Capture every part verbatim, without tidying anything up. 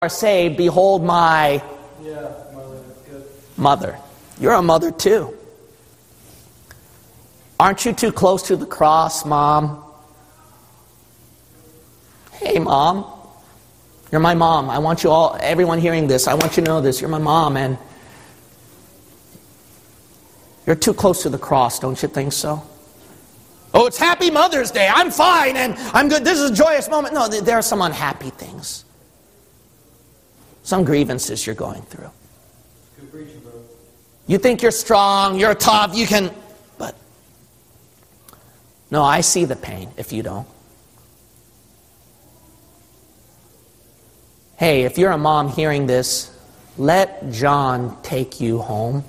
are saved, behold my Yeah, mother, that's good. mother. You're a mother too. Aren't you too close to the cross, Mom? Hey, Mom. You're my mom. I want you all, everyone hearing this, I want you to know this. You're my mom, and you're too close to the cross, don't you think so? Oh, it's Happy Mother's Day. I'm fine, and I'm good. This is a joyous moment. No, there are some unhappy things. Some grievances you're going through. Good preaching, bro. You think you're strong, you're tough, you can... But, no, I see the pain if you don't. Hey, if you're a mom hearing this, let John take you home.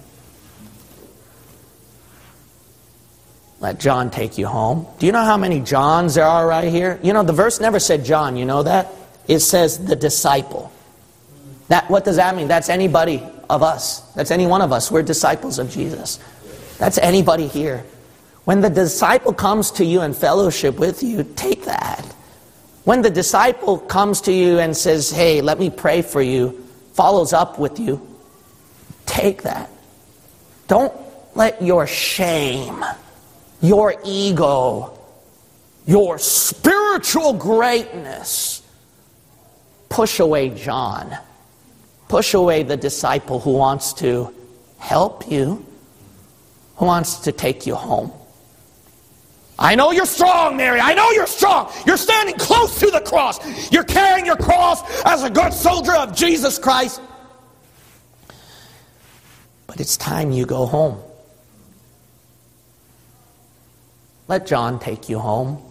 Let John take you home. Do you know how many Johns there are right here? You know, the verse never said John, you know that? It says the disciple. That, what does that mean? That's anybody of us. That's any one of us. We're disciples of Jesus. That's anybody here. When the disciple comes to you in fellowship with you, take that. When the disciple comes to you and says, hey, let me pray for you, follows up with you, take that. Don't let your shame, your ego, your spiritual greatness push away John. Push away the disciple who wants to help you, who wants to take you home. I know you're strong, Mary. I know you're strong. You're standing close to the cross. You're carrying your cross as a good soldier of Jesus Christ. But it's time you go home. Let John take you home.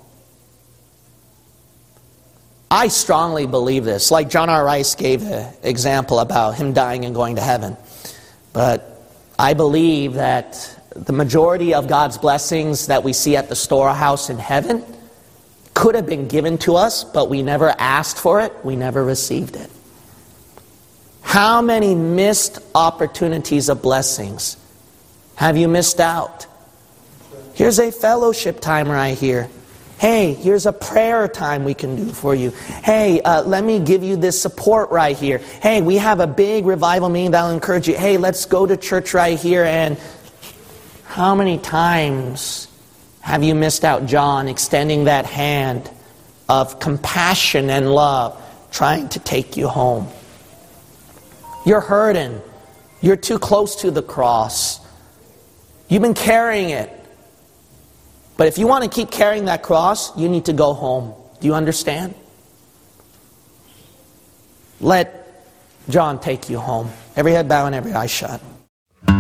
I strongly believe this. Like John R. Rice gave an example about him dying and going to heaven. But I believe that the majority of God's blessings that we see at the storehouse in heaven could have been given to us, but we never asked for it. We never received it. How many missed opportunities of blessings have you missed out? Here's a fellowship time right here. Hey, here's a prayer time we can do for you. Hey, uh, let me give you this support right here. Hey, we have a big revival meeting that'll encourage you. Hey, let's go to church right here. And how many times have you missed out, John, extending that hand of compassion and love, trying to take you home? You're hurting. You're too close to the cross. You've been carrying it. But if you want to keep carrying that cross, you need to go home. Do you understand? Let John take you home. Every head bowed and every eye shut.